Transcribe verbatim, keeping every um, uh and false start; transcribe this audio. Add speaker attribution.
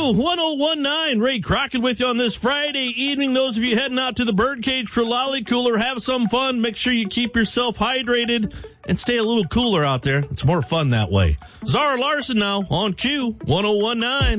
Speaker 1: Q one oh one nine, Ray Crockett with you on this Friday evening. Those of you heading out to the Birdcage for Lolly Cooler, have some fun. Make sure you keep yourself hydrated and stay a little cooler out there. It's more fun that way. Zara Larson now on Q one oh one nine.